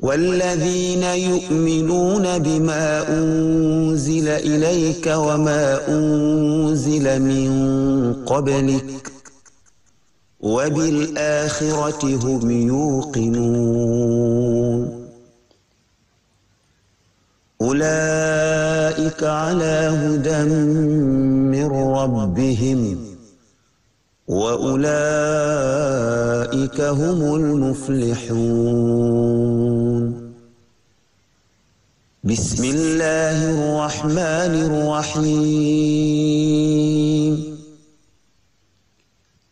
والذين يؤمنون بما أنزل إليك وما أنزل من قبلك وبالآخرة هم يوقنون أولئك على هدى من ربهم وأولئك هم المفلحون بسم الله الرحمن الرحيم